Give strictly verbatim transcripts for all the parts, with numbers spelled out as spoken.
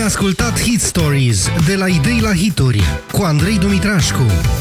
ascultat Hit Stories, de la idei la hituri, cu Andrei Dumitrașcu.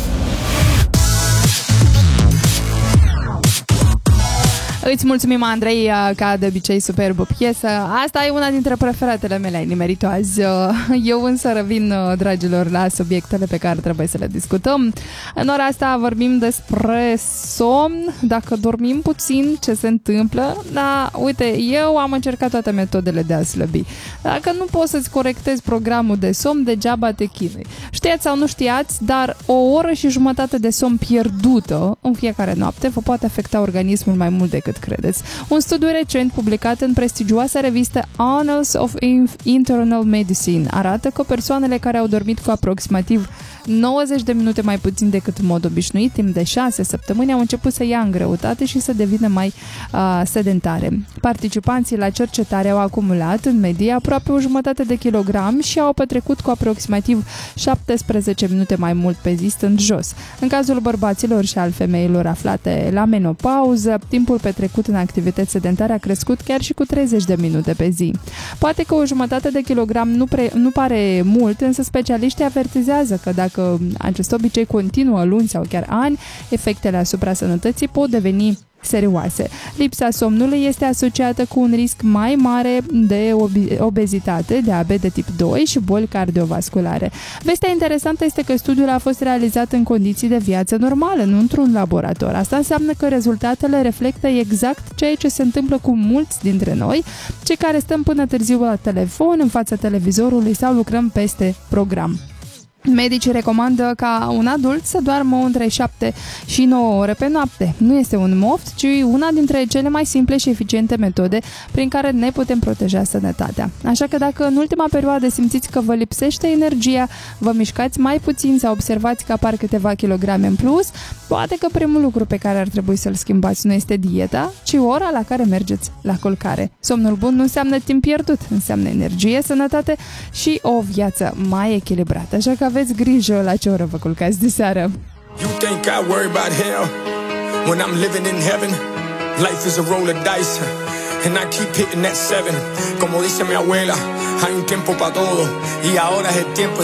Îți mulțumim, Andrei, ca de obicei superbă piesă. Asta e una dintre preferatele mele, ai nimerit azi. Eu însă revin, dragilor, la subiectele pe care trebuie să le discutăm. În ora asta vorbim despre somn, dacă dormim puțin, ce se întâmplă. Da, uite, eu am încercat toate metodele de a slăbi. Dacă nu poți să-ți corectezi programul de somn, degeaba te chinui. Știați sau nu știați, dar o oră și jumătate de somn pierdută în fiecare noapte vă poate afecta organismul mai mult decât credeți. Un studiu recent publicat în prestigioasa revistă Annals of Internal Medicine arată că persoanele care au dormit cu aproximativ nouăzeci de minute mai puțin decât în mod obișnuit, timp de șase săptămâni, au început să ia în greutate și să devină mai uh, sedentare. Participanții la cercetare au acumulat în medie aproape o jumătate de kilogram și au petrecut cu aproximativ șaptesprezece minute mai mult pe zi stând jos. În cazul bărbaților și al femeilor aflate la menopauză, timpul petrecut în activități sedentare a crescut chiar și cu treizeci de minute pe zi. Poate că o jumătate de kilogram nu, pre, nu pare mult, însă specialiștii avertizează că dacă acest obicei continuă luni sau chiar ani, efectele asupra sănătății pot deveni serioase. Lipsa somnului este asociată cu un risc mai mare de obezitate, diabet de tip doi și boli cardiovasculare. Vestea interesantă este că studiul a fost realizat în condiții de viață normală, nu într-un laborator. Asta înseamnă că rezultatele reflectă exact ceea ce se întâmplă cu mulți dintre noi, cei care stăm până târziu la telefon, în fața televizorului sau lucrăm peste program. Medicii recomandă ca un adult să doarmă între șapte și nouă ore pe noapte. Nu este un moft, ci una dintre cele mai simple și eficiente metode prin care ne putem proteja sănătatea. Așa că dacă în ultima perioadă simțiți că vă lipsește energia, vă mișcați mai puțin sau observați că apar câteva kilograme în plus, poate că primul lucru pe care ar trebui să-l schimbați nu este dieta, ci ora la care mergeți la culcare. Somnul bun nu înseamnă timp pierdut, înseamnă energie, sănătate și o viață mai echilibrată. Așa că aveți grijă la ce oră vă culcați de seară. You think I worry about hell when I'm living in heaven? Life is a roll of dice and I keep hitting that seven. Como dice mi abuela, hay un tiempo para todo y ahora es el tiempo